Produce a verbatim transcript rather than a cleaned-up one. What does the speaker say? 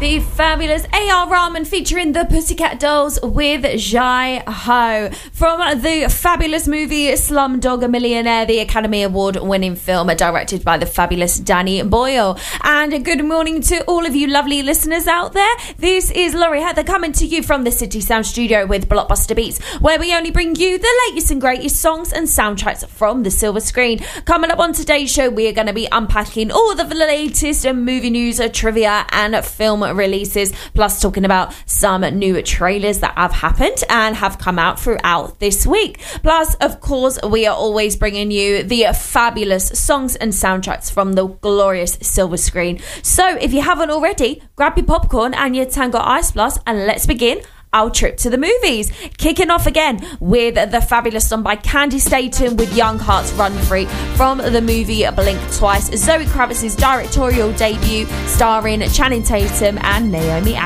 The fabulous A R. Rahman featuring the Pussycat Dolls with Jai Ho from the fabulous movie Slumdog Millionaire, the Academy Award winning film directed by the fabulous Danny Boyle. And good morning to all of you lovely listeners out there. This is Laurie Heather coming to you from the City Sound Studio with Blockbuster Beats, where we only bring you the latest and greatest songs and soundtracks from the silver screen. Coming up on today's show, we are going to be unpacking all the latest movie news, trivia and film releases, plus talking about some new trailers that have happened and have come out throughout this week. Plus, of course, we are always bringing you the fabulous songs and soundtracks from the glorious silver screen. So if you haven't already, grab your popcorn and your Tango Ice Plus and let's begin our trip to the movies. Kicking off again with the fabulous song by Candy Staton with Young Hearts Run Free from the movie Blink Twice, Zoe Kravitz's directorial debut starring Channing Tatum and Naomi